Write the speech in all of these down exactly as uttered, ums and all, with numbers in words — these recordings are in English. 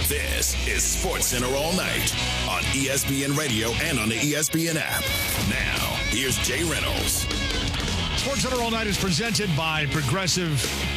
This is SportsCenter All Night on E S P N Radio and on the E S P N app. Now, here's Jay Reynolds. SportsCenter All Night is presented by Progressive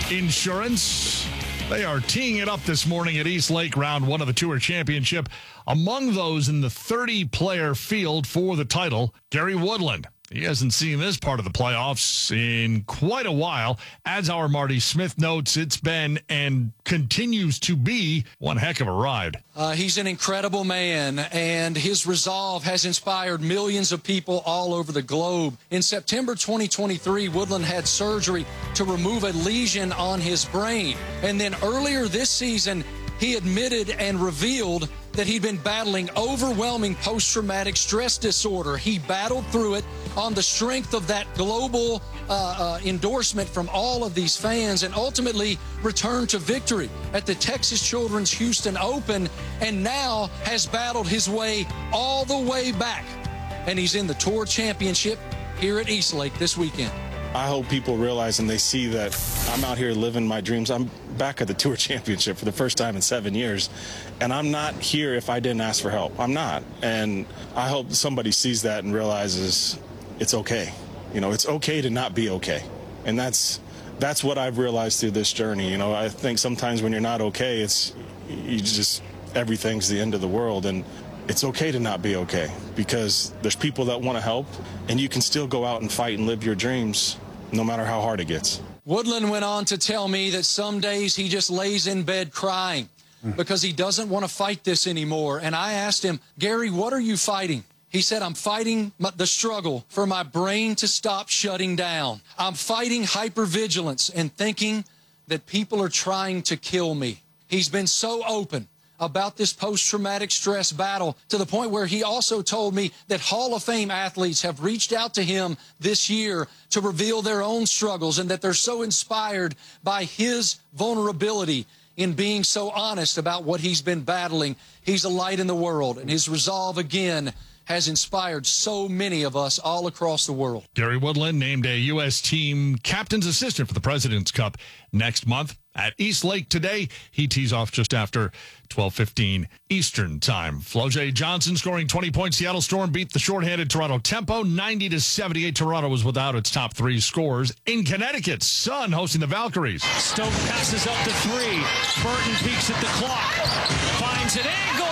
Insurance. They are teeing it up this morning at East Lake, round one of the Tour Championship. Among those in the thirty-player field for the title, Gary Woodland. He hasn't seen this part of the playoffs in quite a while. As our Marty Smith notes, it's been and continues to be one heck of a ride. Uh, he's an incredible man, and his resolve has inspired millions of people all over the globe. In September twenty twenty-three, Woodland had surgery to remove a lesion on his brain. And then earlier this season, he admitted and revealed that he'd been battling overwhelming post-traumatic stress disorder. He battled through it on the strength of that global uh, uh, endorsement from all of these fans, and ultimately returned to victory at the Texas Children's Houston Open, and now has battled his way all the way back. And he's in the Tour Championship here at East Lake this weekend. I hope people realize and they see that I'm out here living my dreams. I'm back at the Tour Championship for the first time in seven years, and I'm not here if I didn't ask for help. I'm not. And I hope somebody sees that and realizes it's okay. You know, it's okay to not be okay. And that's that's what I've realized through this journey. You know, I think sometimes when you're not okay, it's you just everything's the end of the world. And it's okay to not be okay, because there's people that want to help, and you can still go out and fight and live your dreams no matter how hard it gets. Woodland went on to tell me that some days he just lays in bed crying because he doesn't want to fight this anymore. And I asked him, Gary, what are you fighting? He said, I'm fighting the struggle for my brain to stop shutting down. I'm fighting hypervigilance and thinking that people are trying to kill me. He's been so open about this post-traumatic stress battle to the point where he also told me that Hall of Fame athletes have reached out to him this year to reveal their own struggles, and that they're so inspired by his vulnerability in being so honest about what he's been battling. He's a light in the world, and his resolve, again, has inspired so many of us all across the world. Gary Woodland named a U S team captain's assistant for the President's Cup next month at East Lake today. He tees off just after twelve fifteen Eastern time. Floje Johnson scoring twenty points. Seattle Storm beat the shorthanded Toronto Tempo ninety to seventy-eight. Toronto was without its top three scorers. In Connecticut, Sun hosting the Valkyries. Stoke passes up to three. Burton peeks at the clock. Finds an angle.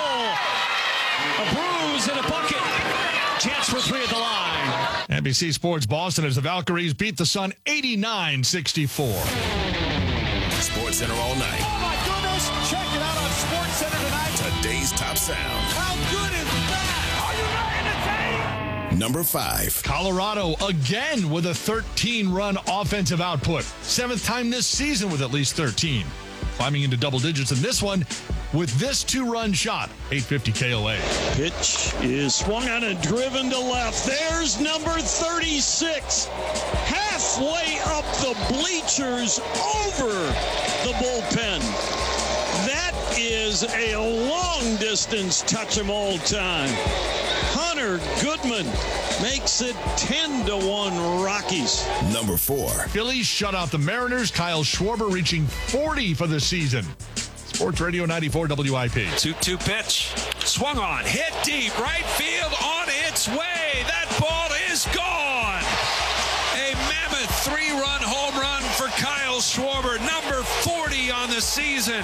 A bruise and a bucket. Chance for three at the line. N B C Sports Boston as the Valkyries beat the Sun eighty-nine sixty-four. SportsCenter All Night. Oh, my goodness. Check it out on SportsCenter tonight. Today's top sound. How good is that? Are you ready to take? Number five. Colorado again with a thirteen-run offensive output. Seventh time this season with at least thirteen. Climbing into double digits in this one with this two-run shot. eight fifty K O A. Pitch is swung on and driven to left. There's number thirty-six. Halfway up the bleachers over the bullpen. That is a long-distance touch 'em all time. Hunter Goodman makes it ten to one Rockies. Number four. Phillies shut out the Mariners. Kyle Schwarber reaching forty for the season. Sports Radio ninety-four W I P. two two pitch. Swung on. Hit deep. Right field on its way. That ball is gone. A mammoth three-run home run for Kyle Schwarber. Number forty on the season.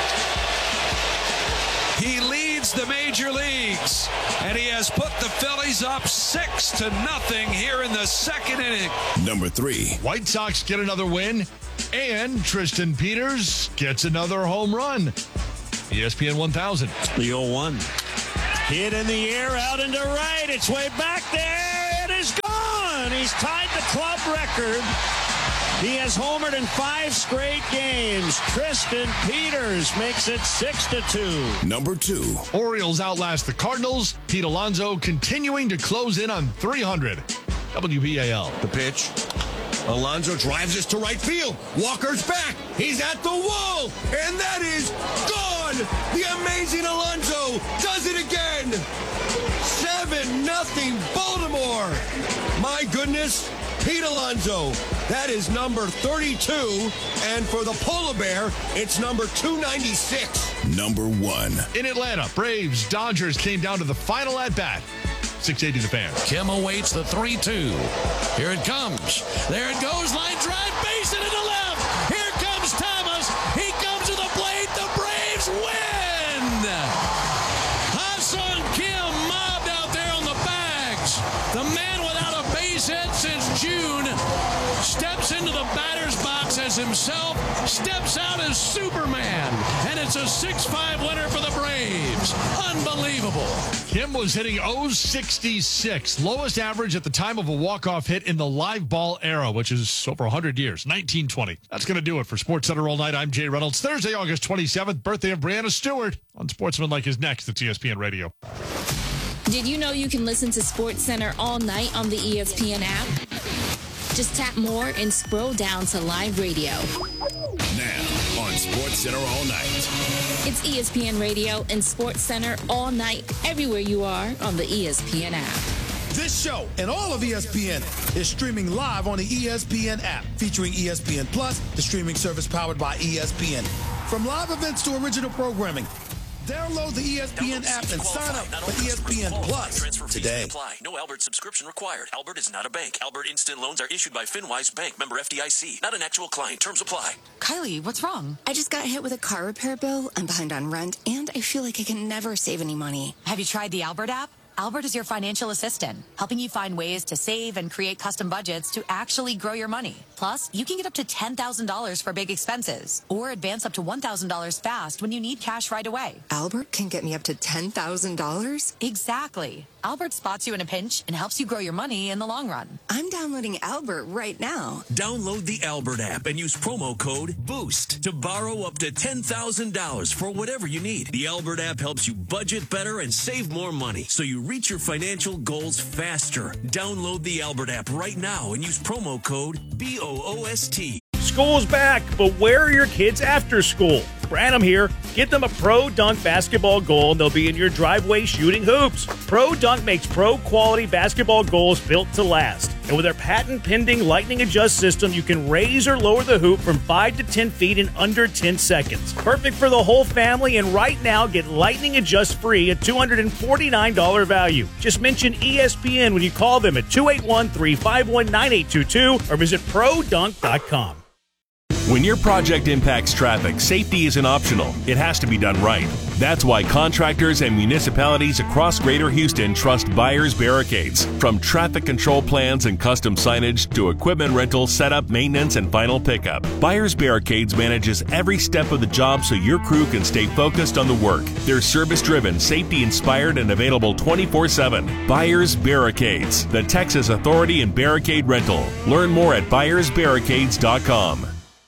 He leads the major leagues, and he has put the Phillies up six to nothing here in the second inning. Number three. White Sox get another win, and Tristan Peters gets another home run. E S P N one thousand. The oh one. Hit in the air, out into right. It's way back there. It is gone. He's tied the club record. He has homered in five straight games. Tristan Peters makes it six to two. Number two. Orioles outlast the Cardinals. Pete Alonso continuing to close in on three hundred. W B A L. The pitch. Alonso drives this to right field. Walker's back. He's at the wall. And that is gone. The amazing Alonso does it again. seven nothing Baltimore. My goodness. Pete Alonso that is number thirty-two. And for the polar bear, it's number two ninety-six. Number one. In Atlanta, Braves, Dodgers came down to the final at-bat. six eighty the Fan. Kim awaits the three two. Here it comes. There it goes. Line drive. Base it to the left. Here comes Thomas. He comes to the plate. The Braves win. Ha-Seong Kim mobbed out there on the bags. The man without a base hit since June steps into the batter's box as himself, steps out as Superman, and it's a six five winner for the Braves. Unbelievable. Kim was hitting oh sixty-six, lowest average at the time of a walk-off hit in the live ball era, which is over one hundred years, nineteen twenty. That's going to do it for SportsCenter All Night. I'm Jay Reynolds. Thursday, August twenty-seventh, birthday of Brianna Stewart on Sportsmanlike is next at E S P N Radio. Did you know you can listen to SportsCenter all night on the E S P N app? Just tap more and scroll down to live radio. Now on SportsCenter All Night. It's E S P N Radio and SportsCenter all night, everywhere you are on the E S P N app. This show and all of E S P N is streaming live on the E S P N app, featuring E S P N Plus, the streaming service powered by E S P N. From live events to original programming, download the E S P N app and sign up for E S P N Plus today. Apply. No Albert subscription required. Albert is not a bank. Albert Instant Loans are issued by FinWise Bank, member F D I C. Not an actual client. Terms apply. Kylie, what's wrong? I just got hit with a car repair bill. I'm behind on rent, and I feel like I can never save any money. Have you tried the Albert app? Albert is your financial assistant, helping you find ways to save and create custom budgets to actually grow your money. Plus, you can get up to ten thousand dollars for big expenses or advance up to one thousand dollars fast when you need cash right away. Albert can get me up to ten thousand dollars? Exactly. Albert spots you in a pinch and helps you grow your money in the long run. I'm downloading Albert right now. Download the Albert app and use promo code BOOST to borrow up to ten thousand dollars for whatever you need. The Albert app helps you budget better and save more money, so you reach your financial goals faster. Download the Albert app right now and use promo code B O O S T. School's back, but where are your kids after school? Branham here. Get them a Pro Dunk basketball goal and they'll be in your driveway shooting hoops. Pro Dunk makes pro-quality basketball goals built to last. And with their patent-pending Lightning Adjust system, you can raise or lower the hoop from five to ten feet in under ten seconds. Perfect for the whole family, and right now, get Lightning Adjust free at two hundred forty-nine dollars value. Just mention E S P N when you call them at two eight one, three five one, nine eight two two or visit pro dunk dot com. When your project impacts traffic, safety isn't optional. It has to be done right. That's why contractors and municipalities across Greater Houston trust Byers Barricades. From traffic control plans and custom signage to equipment rental, setup, maintenance, and final pickup, Byers Barricades manages every step of the job so your crew can stay focused on the work. They're service-driven, safety-inspired, and available twenty-four seven. Byers Barricades, the Texas authority in barricade rental. Learn more at byers barricades dot com.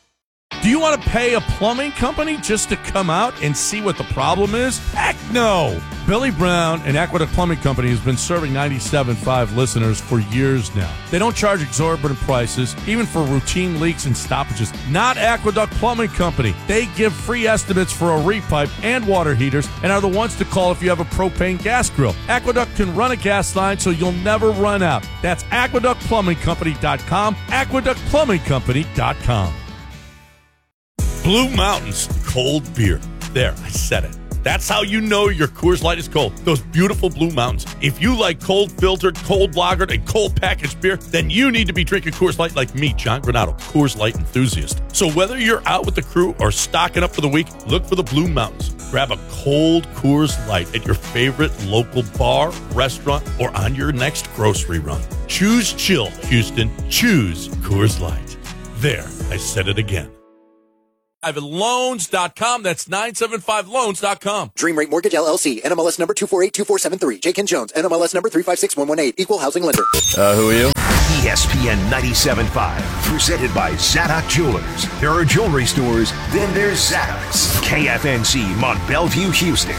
Do you want to pay a plumbing company just to come out and see what the problem is? Heck no! Billy Brown and Aqueduct Plumbing Company has been serving ninety-seven point five listeners for years now. They don't charge exorbitant prices, even for routine leaks and stoppages. Not Aqueduct Plumbing Company. They give free estimates for a repipe and water heaters and are the ones to call if you have a propane gas grill. Aqueduct can run a gas line so you'll never run out. That's aqueduct plumbing company dot com, aqueduct plumbing company dot com. Blue Mountains cold beer. There, I said it. That's how you know your Coors Light is cold. Those beautiful Blue Mountains. If you like cold filtered, cold lagered, and cold packaged beer, then you need to be drinking Coors Light like me, John Granado, Coors Light enthusiast. So whether you're out with the crew or stocking up for the week, look for the Blue Mountains. Grab a cold Coors Light at your favorite local bar, restaurant, or on your next grocery run. Choose chill, Houston. Choose Coors Light. There, I said it again. loans dot com. That's nine seven five loans dot com. Dream Rate Mortgage L L C. N M L S number two four eight two four seven three. J. Ken Jones. N M L S number three five six one one eight. Equal housing lender. Uh, who are you? E S P N ninety-seven point five. Presented by Zadok Jewelers. There are jewelry stores, then there's Zadok's. K F N C, Mont Bellevue, Houston.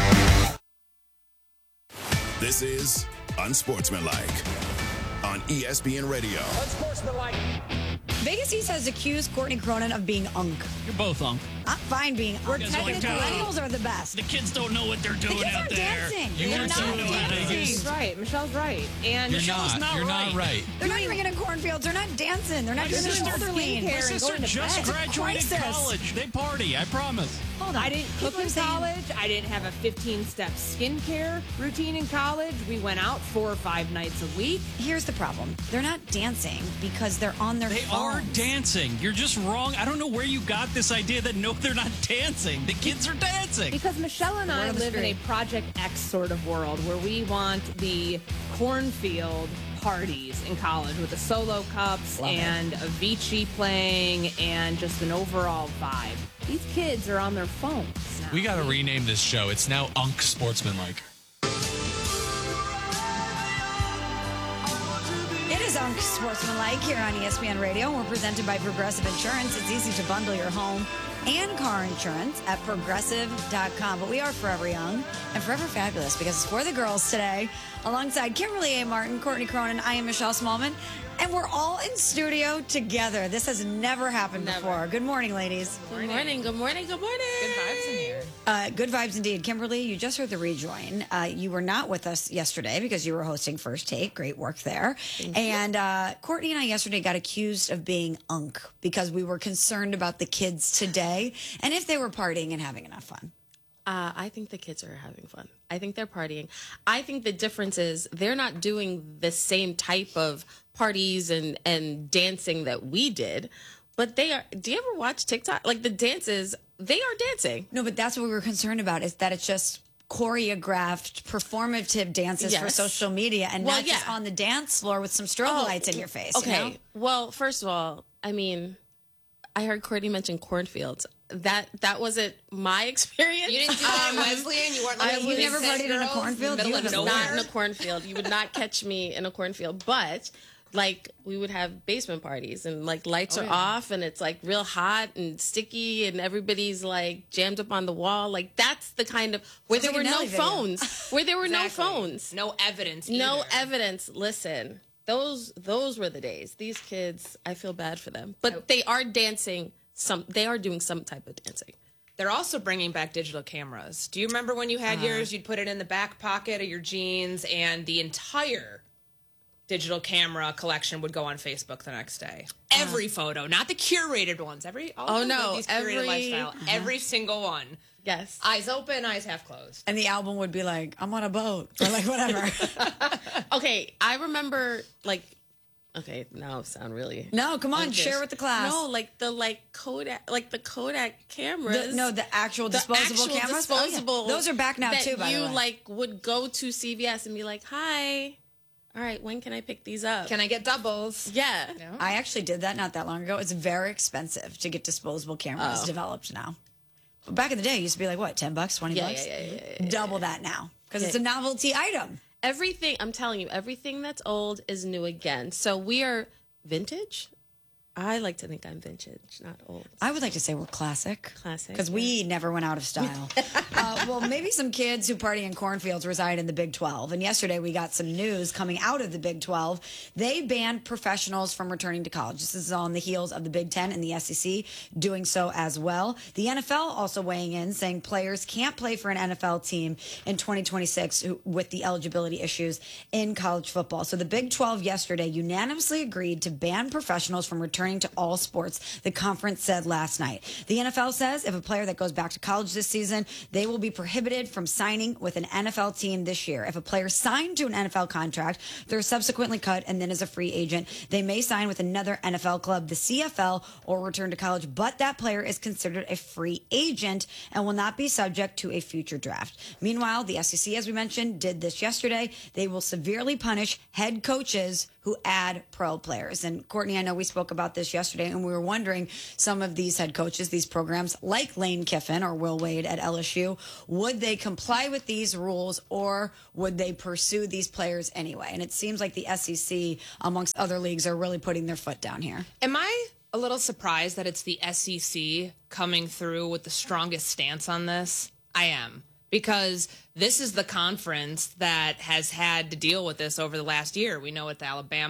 This is Unsportsmanlike on E S P N Radio. Unsportsmanlike. Vegas East has accused Courtney Cronin of being unk. You're both unk. I'm fine being unk. Guys The like to- millennials are the best. The kids don't know what they're The doing kids out aren't there. dancing. You They're are not so new at dancing. Vegas. Michelle's right. Michelle's right. And You're Michelle's not. not You're right. not right. They're not even in corncornfields. They're not dancing. They're not My doing the sister- shoulder lean. skincare My and sister going to just bed. graduated Crisis. college. They party, I promise. Hold on. I didn't Keep cook in saying- college. I didn't have a fifteen-step skincare routine in college. We went out four or five nights a week. Here's the problem. They're not dancing because they're on their They are phones. dancing. You're just wrong. I don't know where you got this idea that no, they're not dancing. The kids are dancing. Because Michelle and I Word on the live in a street. Project X sort of world where we want the cornfield parties in college with the solo cups Love it. and Avicii playing and just an overall vibe. These kids are on their phones now. We got to rename this show. It's now Unk Sportsmanlike. It is Unk Sportsmanlike here on E S P N Radio. We're presented by Progressive Insurance. It's easy to bundle your home and car insurance at progressive dot com. But we are forever young and forever fabulous because it's for the girls today. Alongside Kimberly A. Martin, Courtney Cronin, I am Michelle Smallman. And we're all in studio together. This has never happened Never. before. Good morning, ladies. Good morning, good morning, good morning. Good vibes in here. Uh, good vibes indeed. Kimberly, you just heard the rejoin. Uh, you were not with us yesterday because you were hosting First Take. Great work there. And uh, Courtney and I yesterday got accused of being unk because we were concerned about the kids today and if they were partying and having enough fun. Uh, I think the kids are having fun. I think they're partying. I think the difference is they're not doing the same type of parties and, and dancing that we did, but they are. Do you ever watch TikTok? Like the dances, they are dancing. No, but that's what we were concerned about is that it's just choreographed, performative dances for Yes. social media and Well, not just yeah. on the dance floor with some strobe Oh, lights in your face. Okay. You know? Well, first of all, I mean, I heard Courtney mention cornfields. That that wasn't my experience. You didn't do that at Wesleyan? You weren't like I you was never partied in a cornfield? I You was was not in nowhere? a cornfield. You would not catch me in a cornfield. But like we would have basement parties and like lights Oh, are yeah. off and it's like real hot and sticky and everybody's like jammed up on the wall. Like that's the kind of where Sounds there like were a no Nelly video. phones. Where there were Exactly. no phones. No evidence No either. evidence. Listen. Those those were the days. These kids, I feel bad for them. But they are dancing some they are doing some type of dancing. They're also bringing back digital cameras. Do you remember when you had Uh, yours? You'd put it in the back pocket of your jeans, and the entire digital camera collection would go on Facebook the next day. Every photo, not the curated ones. Every all Oh, of them no, live these curated every- lifestyle. uh-huh. Every single one. Yes. Eyes open, eyes half closed. And the album would be like, I'm on a boat or like whatever. Okay, I remember like okay, now I sound really No, come on, like this. share with the class. No, like the like Kodak like the Kodak cameras. The- no, the actual disposable actual cameras? Oh, yeah. Disposable. Those are back now, that too, by the you way. like would go to C V S and be like, "Hi. All right, when can I pick these up? Can I get doubles?" Yeah. I actually did that not that long ago. It's very expensive to get disposable cameras Oh. developed now. But back in the day, it used to be like, what, ten bucks, twenty Yeah, bucks? yeah, yeah, yeah, yeah, Double that now because Yeah. it's a novelty item. Everything, I'm telling you, everything that's old is new again. So we are vintage. I like to think I'm vintage, not old. I would like to say we're classic. Classic. Because we never went out of style. uh, well, maybe some kids who party in cornfields reside in the Big twelve. And yesterday we got some news coming out of the Big twelve. They banned professionals from returning to college. This is on the heels of the Big Ten and the S E C doing so as well. The N F L also weighing in, saying players can't play for an N F L team in twenty twenty-six with the eligibility issues in college football. So the Big twelve yesterday unanimously agreed to ban professionals from returning to all sports, the conference said last night. The N F L says if a player that goes back to college this season, they will be prohibited from signing with an N F L team this year. If a player signed to an N F L contract, they're subsequently cut and then is a free agent, they may sign with another N F L club, the C F L, or return to college, but that player is considered a free agent and will not be subject to a future draft. Meanwhile, the S E C, as we mentioned, did this yesterday. They will severely punish head coaches who add pro players. And Courtney, I know we spoke about this yesterday, and we were wondering some of these head coaches, these programs, like Lane Kiffin or Will Wade at L S U, would they comply with these rules or would they pursue these players anyway? And it seems like the S E C, amongst other leagues, are really putting their foot down here. Am I a little surprised that it's the S E C coming through with the strongest stance on this? I am. Because this is the conference that has had to deal with this over the last year. We know with Alabama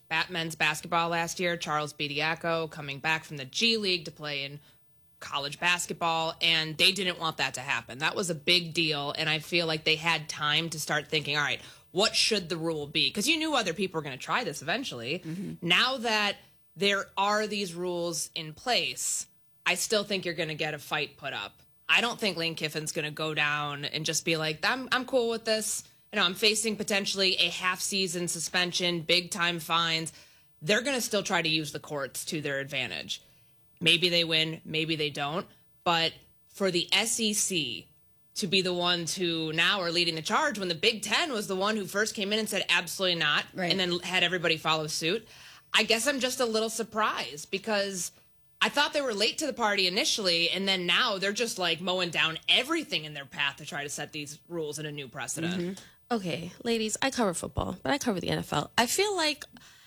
bat men's basketball last year, Charles Bediako coming back from the G League to play in college basketball, and they didn't want that to happen. That was a big deal, and I feel like they had time to start thinking, all right, what should the rule be? Because you knew other people were going to try this eventually. Mm-hmm. Now that there are these rules in place, I still think you're going to get a fight put up. I don't think Lane Kiffin's going to go down and just be like, I'm I'm cool with this. You know, I'm facing potentially a half-season suspension, big-time fines. They're going to still try to use the courts to their advantage. Maybe they win, maybe they don't. But for the S E C to be the ones who now are leading the charge when the Big Ten was the one who first came in and said absolutely not, right, and then had everybody follow suit, I guess I'm just a little surprised because I thought they were late to the party initially, and then now they're just like mowing down everything in their path to try to set these rules in a new precedent. Mm-hmm. Okay, ladies, I cover football, but I cover the N F L. I feel like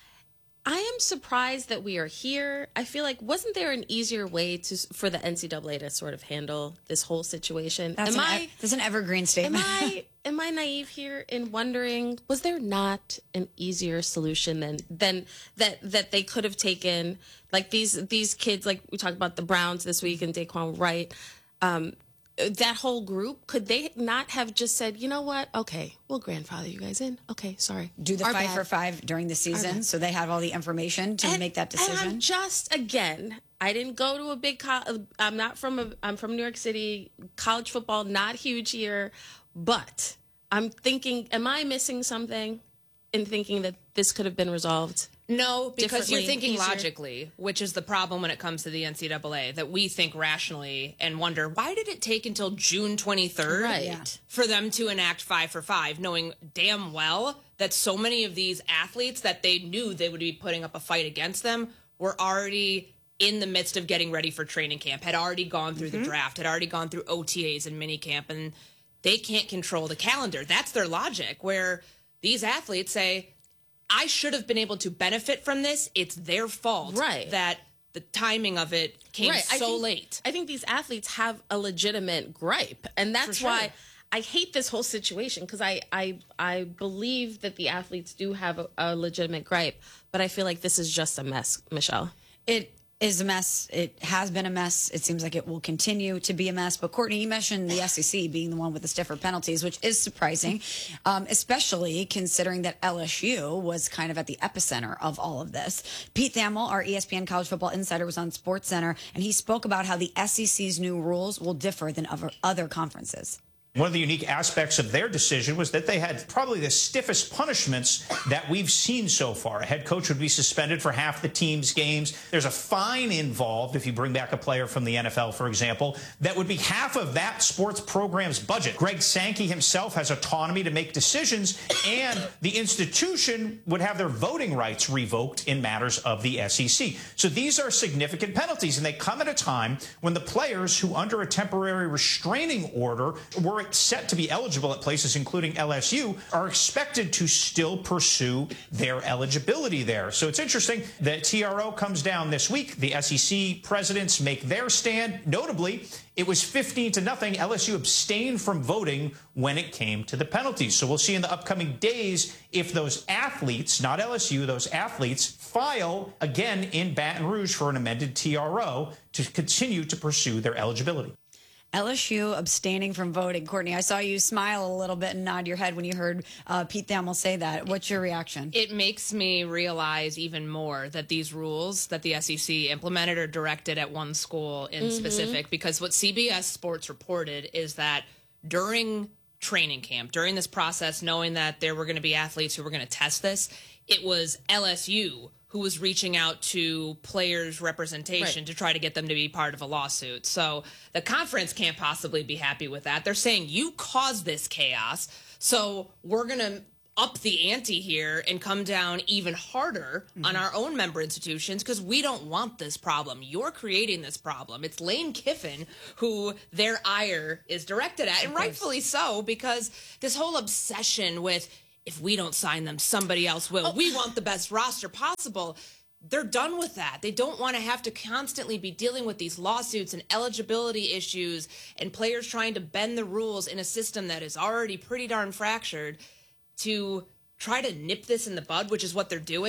I am surprised that we are here. I feel like wasn't there an easier way to for the N C double A to sort of handle this whole situation? That's, am an, I, that's an evergreen statement. Am I am I naive here in wondering was there not an easier solution than than that that they could have taken? Like these these kids, like we talked about the Browns this week and Daquan Wright. Um, that whole group, could they not have just said, you know what? Okay, we'll grandfather you guys in. Okay, sorry. Do the Our five bad. for five during the season so they have all the information to and, make that decision? And I'm just, again, I didn't go to a big, co- I'm not from, a, I'm from New York City. College football, not huge here. But I'm thinking, am I missing something in thinking that this could have been resolved? No, because you're thinking easier? logically, which is the problem when it comes to the N C double A, that we think rationally and wonder, why did it take until June twenty-third Right. Yeah. for them to enact five for five, knowing damn well that so many of these athletes that they knew they would be putting up a fight against them were already in the midst of getting ready for training camp, had already gone through Mm-hmm. the draft, had already gone through O T As and minicamp, and they can't control the calendar. That's their logic, where these athletes say, I should have been able to benefit from this. It's their fault Right. that the timing of it came Right. I so think- late. I think these athletes have a legitimate gripe, and that's sure. why I hate this whole situation because I, I I believe that the athletes do have a, a legitimate gripe, but I feel like this is just a mess, Michelle. It is a mess. It has been a mess. It seems like it will continue to be a mess. But Courtney, you mentioned the S E C being the one with the stiffer penalties, which is surprising, um, especially considering that L S U was kind of at the epicenter of all of this. Pete Thamel, our E S P N college football insider, was on SportsCenter, and he spoke about how the S E C's new rules will differ than other, other conferences. One of the unique aspects of their decision was that they had probably the stiffest punishments that we've seen so far. A head coach would be suspended for half the team's games. There's a fine involved if you bring back a player from the N F L, for example, that would be half of that sports program's budget. Greg Sankey himself has autonomy to make decisions, and the institution would have their voting rights revoked in matters of the S E C. So these are significant penalties, and they come at a time when the players who, under a temporary restraining order, were set to be eligible at places including L S U are expected to still pursue their eligibility there. So it's interesting that T R O comes down this week. The S E C presidents make their stand. Notably, it was fifteen to nothing. L S U abstained from voting when it came to the penalties. So we'll see in the upcoming days if those athletes, not L S U, those athletes file again in Baton Rouge for an amended T R O to continue to pursue their eligibility. L S U abstaining from voting. Courtney, I saw you smile a little bit and nod your head when you heard uh, Pete Thamel say that. What's your reaction? It makes me realize even more that these rules that the S E C implemented are directed at one school in Mhm. specific, because what C B S Sports reported is that during training camp, during this process, knowing that there were going to be athletes who were going to test this, it was L S U who was reaching out to players' representation Right. to try to get them to be part of a lawsuit. So the conference can't possibly be happy with that. They're saying, you caused this chaos, so we're going to up the ante here and come down even harder mm-hmm. on our own member institutions because we don't want this problem. You're creating this problem. It's Lane Kiffin who their ire is directed at, and rightfully so, because this whole obsession with, if we don't sign them, somebody else will. Oh. We want the best roster possible. They're done with that. They don't want to have to constantly be dealing with these lawsuits and eligibility issues and players trying to bend the rules in a system that is already pretty darn fractured. To try to nip this in the bud, which is what they're doing,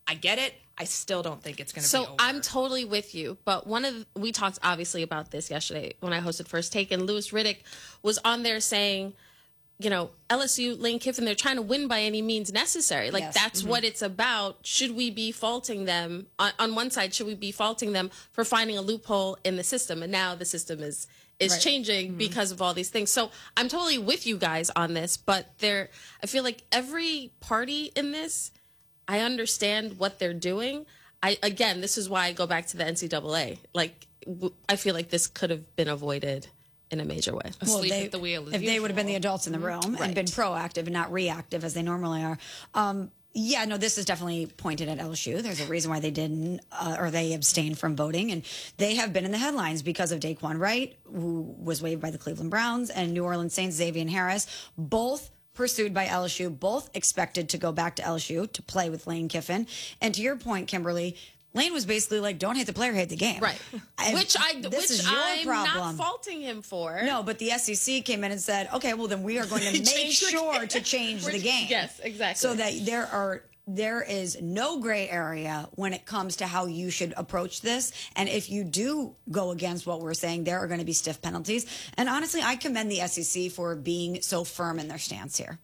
I get it. I still don't think it's going to so be over. I'm totally with you. But one of the, we talked obviously about this yesterday when I hosted First Take, and Louis Riddick was on there saying, you know, L S U, Lane Kiffin, they're trying to win by any means necessary. Like, Yes. that's Mhm. what it's about. Should we be faulting them? On, on one side, should we be faulting them for finding a loophole in the system? And now the system is is Right. changing Mhm. because of all these things. So I'm totally with you guys on this, but there, I feel like every party in this, I understand what they're doing. I again, this is why I go back to the N C double A. Like, w- I feel like this could have been avoided in a major way. Asleep they, at the wheel as if they would have been the usual. adults in the room and been proactive and not reactive as they normally are. Um, yeah, no, this is definitely pointed at L S U. There's a reason why they didn't uh, or they abstained from voting, and they have been in the headlines because of Daquan Wright, who was waived by the Cleveland Browns, and New Orleans Saints Xavier Harris, both pursued by L S U, both expected to go back to L S U to play with Lane Kiffin. And to your point, Kimberly, Lane was basically like, don't hate the player, hate the game. Right. And which I this which is your I'm problem. not faulting him for. No, but the S E C came in and said, okay, well, then we are going to make Change the sure game. to change the Which- game. yes, exactly. So that there are there is no gray area when it comes to how you should approach this. And if you do go against what we're saying, there are going to be stiff penalties. And honestly, I commend the S E C for being so firm in their stance here.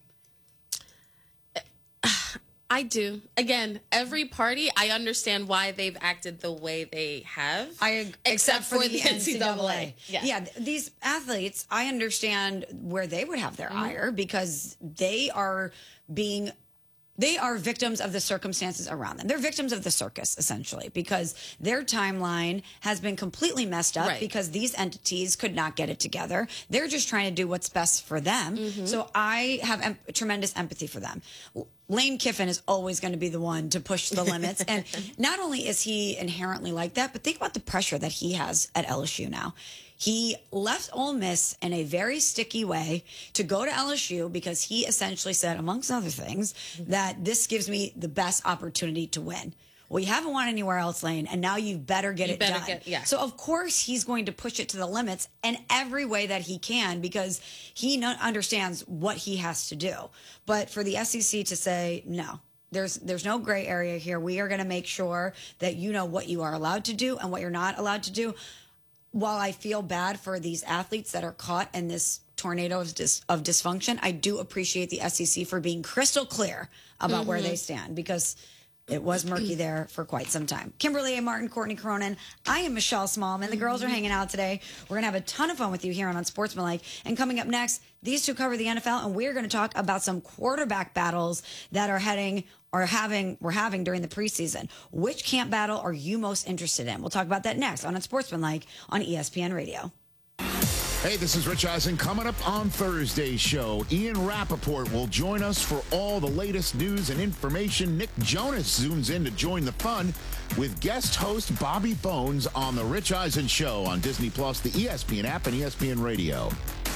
I do. Again, every party, I understand why they've acted the way they have. I except, for, the N C double A. Yeah. yeah, th- these athletes, I understand where they would have their ire because they are being they are victims of the circumstances around them. They're victims of the circus, essentially, because their timeline has been completely messed up Right. because these entities could not get it together. They're just trying to do what's best for them. Mhm. So I have em- tremendous empathy for them. Lane Kiffin is always going to be the one to push the limits. And not only is he inherently like that, but think about the pressure that he has at L S U now. He left Ole Miss in a very sticky way to go to L S U because he essentially said, amongst other things, that this gives me the best opportunity to win. Well, you haven't won anywhere else, Lane, and now you better get You it better done. get- yeah. So, of course, he's going to push it to the limits in every way that he can because he no- understands what he has to do. But for the S E C to say, no, there's there's no gray area here. We are going to make sure that you know what you are allowed to do and what you're not allowed to do. While I feel bad for these athletes that are caught in this tornado of, dis- of dysfunction, I do appreciate the S E C for being crystal clear about where Mhm. they stand because it was murky there for quite some time. Kimberly A. Martin, Courtney Cronin. I am Michelle Smallman. The girls are hanging out today. We're going to have a ton of fun with you here on Unsportsmanlike. And coming up next, these two cover the N F L, and we're going to talk about some quarterback battles that are heading or having we're having during the preseason. Which camp battle are you most interested in? We'll talk about that next on Unsportsmanlike on E S P N Radio. Hey, this is Rich Eisen. Coming up on Thursday's show, Ian Rappaport will join us for all the latest news and information. Nick Jonas zooms in to join the fun with guest host Bobby Bones on The Rich Eisen Show on Disney Plus, the E S P N app, and E S P N Radio.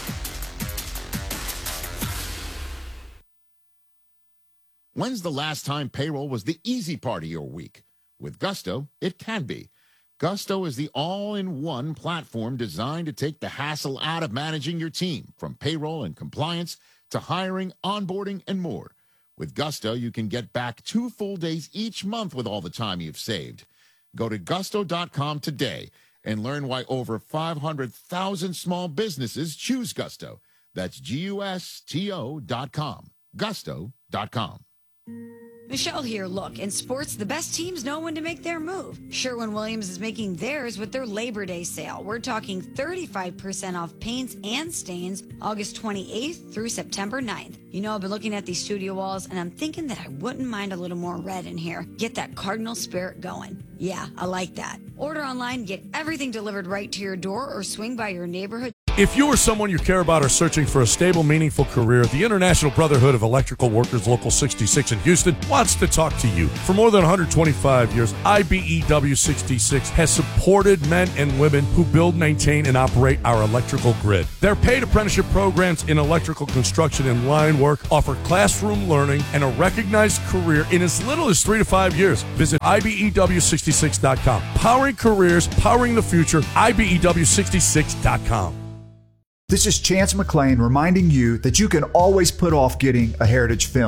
When's the last time payroll was the easy part of your week? With Gusto, it can be. Gusto is the all-in-one platform designed to take the hassle out of managing your team, from payroll and compliance to hiring, onboarding, and more. With Gusto, you can get back two full days each month with all the time you've saved. Go to gusto dot com today and learn why over five hundred thousand small businesses choose Gusto. That's G U S T O dot com. gusto dot com. Michelle here. Look, in sports, the best teams know when to make their move. Sherwin-Williams is making theirs with their Labor Day sale. We're talking thirty-five percent off paints and stains August twenty-eighth through September ninth. You know, I've been looking at these studio walls, and I'm thinking that I wouldn't mind a little more red in here. Get that Cardinal spirit going. Yeah, I like that. Order online, get everything delivered right to your door, or swing by your neighborhood. If you or someone you care about are searching for a stable, meaningful career, the International Brotherhood of Electrical Workers Local sixty-six in Houston wants to talk to you. For more than one hundred twenty-five years, I B E W sixty-six has supported men and women who build, maintain, and operate our electrical grid. Their paid apprenticeship programs in electrical construction and line work offer classroom learning and a recognized career in as little as three to five years. Visit I B E W sixty-six dot com. Powering careers, powering the future, I B E W sixty-six dot com. This is Chance McClain reminding you that you can always put off getting a Heritage film.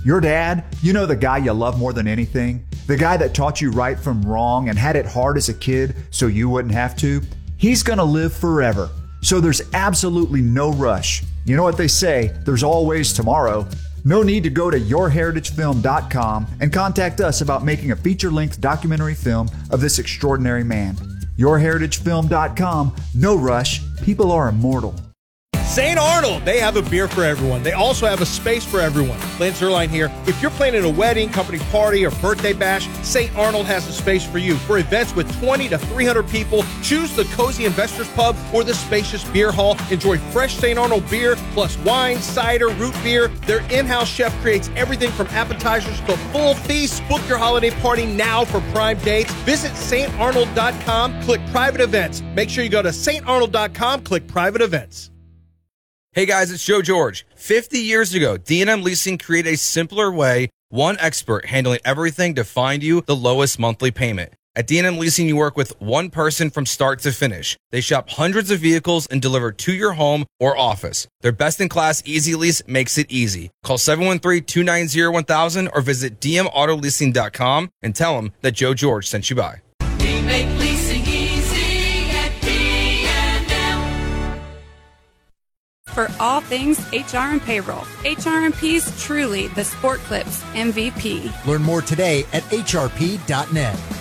Your dad, you know the guy you love more than anything? The guy that taught you right from wrong and had it hard as a kid so you wouldn't have to? He's gonna live forever. So there's absolutely no rush. You know what they say, there's always tomorrow. No need to go to your heritage film dot com and contact us about making a feature-length documentary film of this extraordinary man. your heritage film dot com, no rush, people are immortal. Saint Arnold, they have a beer for everyone. They also have a space for everyone. Lance Zerline here. If you're planning a wedding, company party, or birthday bash, Saint Arnold has a space for you. For events with twenty to three hundred people, choose the Cozy Investors Pub or the spacious beer hall. Enjoy fresh Saint Arnold beer, plus wine, cider, root beer. Their in-house chef creates everything from appetizers to full feasts. Book your holiday party now for prime dates. Visit saint arnold dot com, click private events. Make sure you go to saint arnold dot com, click private events. Hey guys, it's Joe George. fifty years ago, D and M Leasing created a simpler way, one expert handling everything to find you the lowest monthly payment. At D and M Leasing, you work with one person from start to finish. They shop hundreds of vehicles and deliver to your home or office. Their best-in-class Easy Lease makes it easy. Call seven one three, two nine zero, one thousand or visit d m auto leasing dot com and tell them that Joe George sent you by. We make leasing easy at D and M. For all things H R and payroll, H R and P's truly the Sport Clips M V P. Learn more today at h r p dot net.